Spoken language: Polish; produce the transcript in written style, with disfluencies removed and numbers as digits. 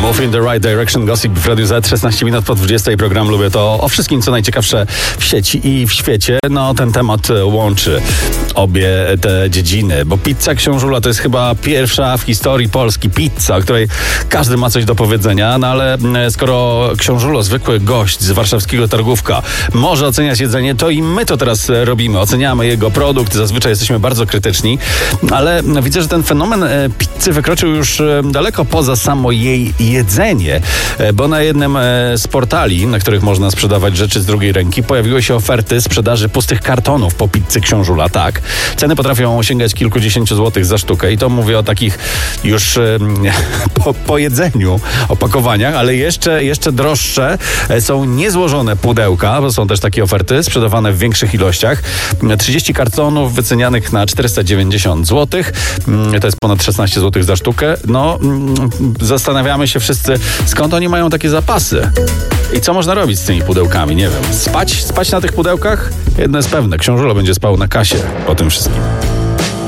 Move in the right direction, Gossip w Radiu Z, 16 minut po 20 program Lubię to o wszystkim, co najciekawsze w sieci i w świecie. No, ten temat łączy obie te dziedziny, bo pizza książula to jest chyba pierwsza w historii Polski pizza, o której każdy ma coś do powiedzenia, no ale skoro książulo, zwykły gość z warszawskiego Targówka może oceniać jedzenie, to i my to teraz robimy. Oceniamy jego produkt, zazwyczaj jesteśmy bardzo krytyczni, ale widzę, że ten fenomen pizzy wykroczył już daleko poza samo jej jedzenie, bo na jednym z portali, na których można sprzedawać rzeczy z drugiej ręki, pojawiły się oferty sprzedaży pustych kartonów po pizzy książula. Tak, ceny potrafią sięgać kilkudziesięciu złotych za sztukę i to mówię o takich już po jedzeniu opakowaniach, ale jeszcze droższe są niezłożone pudełka, bo są też takie oferty sprzedawane w większych ilościach. 30 kartonów wycenianych na 490 zł. To jest ponad 16 zł za sztukę. No, zastanawiamy się wszyscy, skąd oni mają takie zapasy. I co można robić z tymi pudełkami? Nie wiem. Spać na tych pudełkach? Jedno jest pewne, książulo będzie spał na kasie po tym wszystkim.